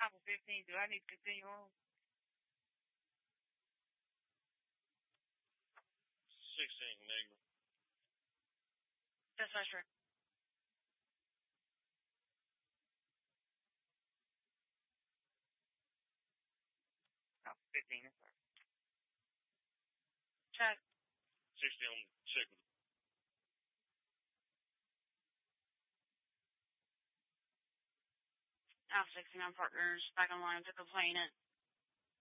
live for 15. Do I need to continue on? 16, Enigma. Dispatcher. Oh, 15, I'm sorry. Check. 60 on check with Alpha 69 partners back online to complainant.